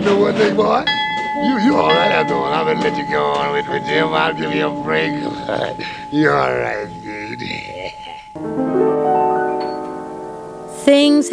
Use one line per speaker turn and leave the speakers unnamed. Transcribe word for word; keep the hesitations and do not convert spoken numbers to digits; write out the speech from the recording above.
you know what, big boy? You you all right after all. I'm gonna let you go on with, with Jim. I'll give you a break. You're all right, dude.
Things